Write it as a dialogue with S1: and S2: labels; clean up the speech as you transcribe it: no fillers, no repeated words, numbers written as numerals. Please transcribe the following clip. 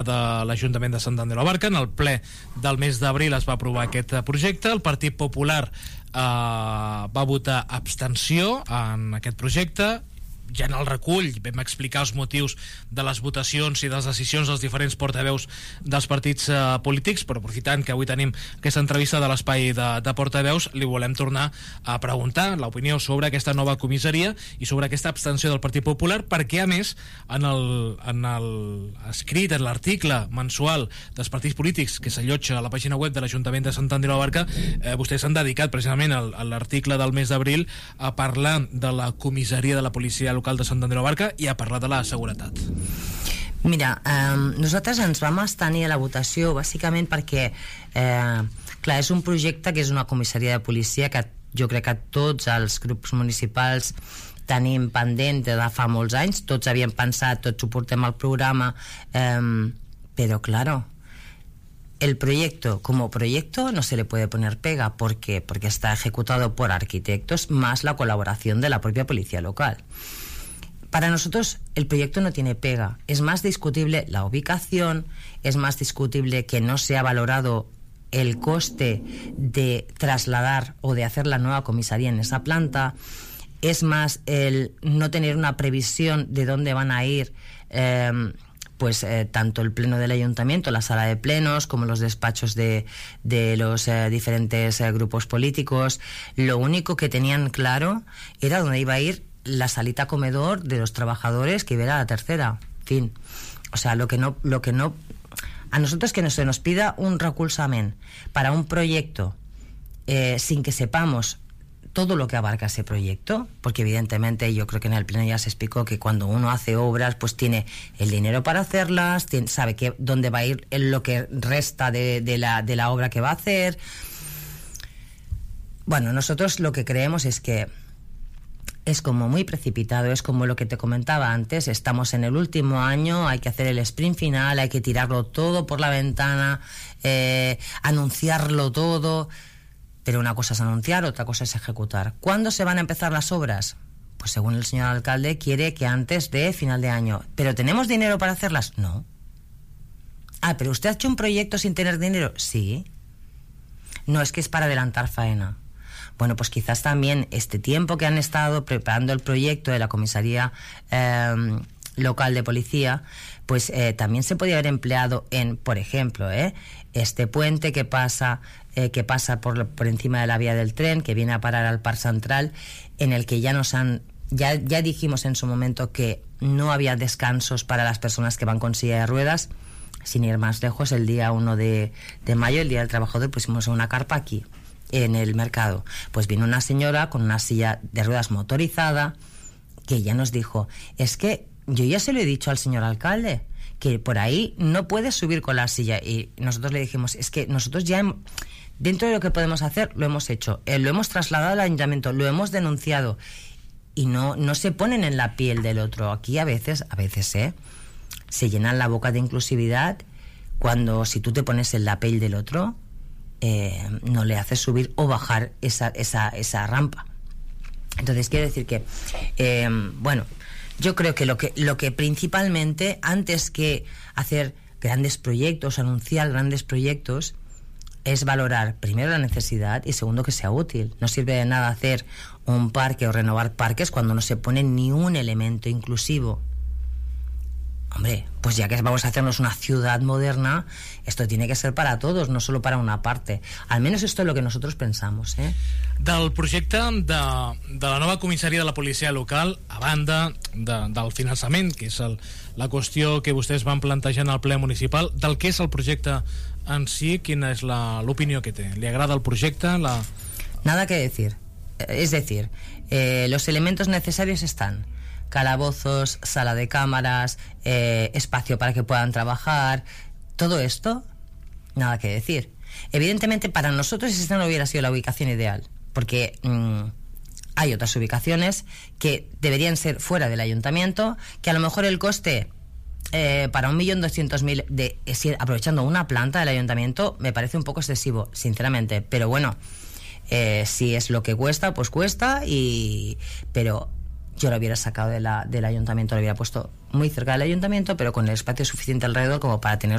S1: de l'Ajuntament de Sant Andreu de la Barca. En el ple del mes d'abril es va aprovar aquest projecte. El Partit Popular va votar abstenció en aquest projecte. Ja en el recull vam explicar els motius de les votacions i de les decisions dels diferents portaveus dels partits polítics, però aprofitant que avui tenim aquesta entrevista de l'espai de portaveus, li volem tornar a preguntar l'opinió sobre aquesta nova comissaria i sobre aquesta abstenció del Partit Popular, perquè a més en l'escrit, en l'article mensual dels partits polítics que s'allotja a la pàgina web de l'Ajuntament de Sant Andreu de la Barca, vostès s'han dedicat precisament a l'article del mes d'abril a parlar de la comissaria de la policia local de Sant Andreu de la Barca i a parlar de la seguretat.
S2: Mira, nosaltres ens vam abstenir a la votació bàsicament perquè clar, és un projecte que és una comissaria de policia que jo crec que tots els grups municipals tenim pendent de fa molts anys, tots havíem pensat, tots ho portem al programa, però claro, el proyecto como proyecto no se le puede poner pega. ¿Por qué? Porque está ejecutado por arquitectos más la colaboración de la propia policía local. Para nosotros el proyecto no tiene pega. Es más discutible la ubicación, es más discutible que no se ha valorado el coste de trasladar o de hacer la nueva comisaría en esa planta, es más el no tener una previsión de dónde van a ir tanto el pleno del ayuntamiento, la sala de plenos, como los despachos de los diferentes grupos políticos. Lo único que tenían claro era dónde iba a ir la salita comedor de los trabajadores, que iba a ir a la tercera. En fin, o sea, lo que no a nosotros que no se nos pida un recolzament para un proyecto sin que sepamos todo lo que abarca ese proyecto, porque evidentemente yo creo que en el pleno ya se explicó que cuando uno hace obras pues tiene el dinero para hacerlas, sabe que dónde va a ir lo que resta de la obra que va a hacer. Bueno, nosotros lo que creemos es que es como muy precipitado, es como lo que te comentaba antes, estamos en el último año, hay que hacer el sprint final, hay que tirarlo todo por la ventana, anunciarlo todo, pero una cosa es anunciar, otra cosa es ejecutar. ¿Cuándo se van a empezar las obras? Pues según el señor alcalde quiere que antes de final de año. ¿Pero tenemos dinero para hacerlas? No. Ah, ¿pero usted ha hecho un proyecto sin tener dinero? Sí. No, es que es para adelantar faena. Bueno, pues quizás también este tiempo que han estado preparando el proyecto de la comisaría local de policía, pues también se podía haber empleado en, por ejemplo, este puente que pasa por encima de la vía del tren, que viene a parar al Parc Central, en el que ya dijimos en su momento que no había descansos para las personas que van con silla de ruedas. Sin ir más lejos, el día 1 de mayo, el Día del Trabajador, pusimos una carpa aquí en el mercado. Pues vino una señora con una silla de ruedas motorizada que ya nos dijo, es que yo ya se lo he dicho al señor alcalde que por ahí no puedes subir con la silla, y nosotros le dijimos, es que nosotros ya dentro de lo que podemos hacer lo hemos hecho, lo hemos trasladado al ayuntamiento, lo hemos denunciado, y no se ponen en la piel del otro. Aquí a veces se llenan la boca de inclusividad cuando si tú te pones en la piel del otro no le haces subir o bajar esa rampa. Entonces quiero decir que bueno, yo creo que lo que principalmente, antes que hacer grandes proyectos, anunciar grandes proyectos, es valorar primero la necesidad y segundo que sea útil. No sirve de nada hacer un parque o renovar parques cuando no se pone ni un elemento inclusivo. Hombre, pues ya que vamos a hacernos una ciudad moderna, esto tiene que ser para todos, no solo para una parte. Al menos esto es lo que nosotros pensamos,
S1: Del projecte de la nova comissaria de la policia local, a banda del finançament, que és la qüestió que vostès van plantejar en el ple municipal, del que és el projecte en si, quina és l'opinió que té? ¿Le agrada el projecte?
S2: Nada que decir. Es decir, los elementos necesarios están: calabozos, sala de cámaras, espacio para que puedan trabajar, todo esto, nada que decir. Evidentemente para nosotros esta no hubiera sido la ubicación ideal, porque hay otras ubicaciones que deberían ser fuera del ayuntamiento, que a lo mejor el coste para 1.200.000 aprovechando una planta del ayuntamiento me parece un poco excesivo, sinceramente, pero bueno, si es lo que cuesta, pues cuesta, pero yo lo hubiera sacado del ayuntamiento, lo hubiera puesto muy cerca del ayuntamiento, pero con el espacio suficiente alrededor como para tener